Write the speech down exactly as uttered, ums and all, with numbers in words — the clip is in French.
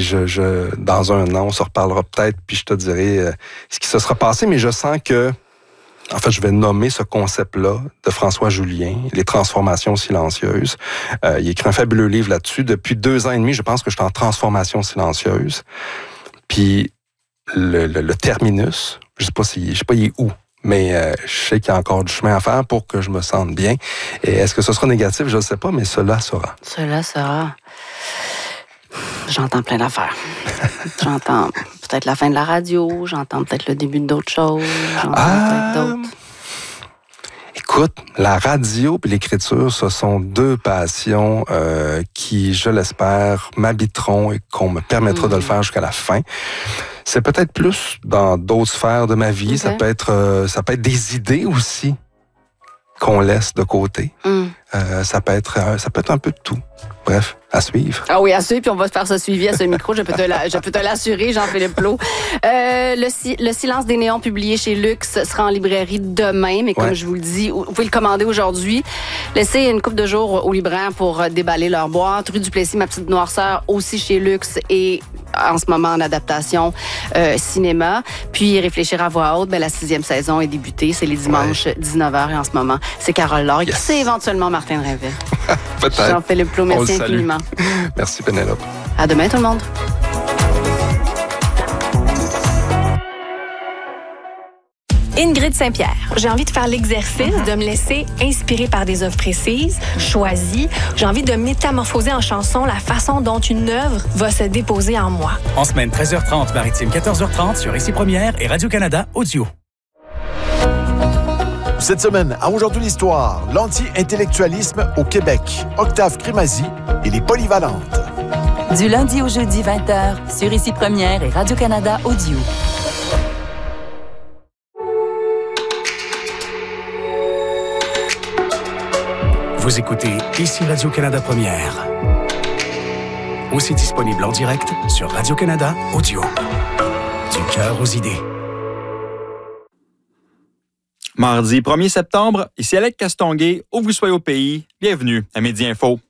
je, je, dans un an, on se reparlera peut-être, puis je te dirai euh, ce qui se sera passé, mais je sens que, en fait, je vais nommer ce concept-là de François Julien, Les transformations silencieuses. Euh, il écrit un fabuleux livre là-dessus. Depuis deux ans et demi, je pense que je suis en transformation silencieuse. Puis le, le, le terminus, je sais pas si, je sais pas il est où, mais euh, je sais qu'il y a encore du chemin à faire pour que je me sente bien. Et est-ce que ce sera négatif? Je ne sais pas, mais cela sera. Cela sera. J'entends plein d'affaires. J'entends peut-être la fin de la radio, j'entends peut-être le début d'autres choses, j'entends ah, peut-être d'autres. Écoute, la radio et l'écriture, ce sont deux passions euh, qui, je l'espère, m'habiteront et qu'on me permettra mmh. de le faire jusqu'à la fin. C'est peut-être plus dans d'autres sphères de ma vie. Okay. Ça peut être, euh, ça peut être des idées aussi qu'on laisse de côté. Mm. Euh, ça peut être, euh, ça peut être un peu de tout. Bref, à suivre. Ah oui, à suivre, puis on va se faire ce suivi à ce micro. Je peux te, la, je peux te l'assurer, Jean-Philippe Plot. Euh, le, le Silence des néons, publié chez Luxe, sera en librairie demain, mais comme ouais. je vous le dis, vous pouvez le commander aujourd'hui. Laissez une couple de jours aux libraires pour déballer leur boîte. Rue Duplessis, Ma petite noirceur, aussi chez Luxe et en ce moment en adaptation euh, cinéma. Puis réfléchir à voix haute, ben, la sixième saison est débutée. C'est les dimanches ouais. dix-neuf heures et en ce moment, c'est Carole Laure. Yes. Qui c'est éventuellement Martin Rainville. Peut-être. Jean-Philippe Plot, merci infiniment. Merci Pénélope. À demain tout le monde. Ingrid Saint-Pierre. J'ai envie de faire l'exercice, de me laisser inspirer par des œuvres précises, choisies. J'ai envie de métamorphoser en chanson la façon dont une œuvre va se déposer en moi. En semaine treize heures trente, maritime quatorze heures trente sur Ici Première et Radio-Canada Audio. Cette semaine, à Aujourd'hui l'Histoire, l'anti-intellectualisme au Québec, Octave Crémazie et les Polyvalentes. Du lundi au jeudi vingt heures sur Ici Première et Radio-Canada Audio. Vous écoutez Ici Radio-Canada Première. Aussi disponible en direct sur Radio-Canada Audio. Du cœur aux idées. Mardi premier septembre, ici Alec Castonguay, où vous soyez au pays, bienvenue à Midi Info.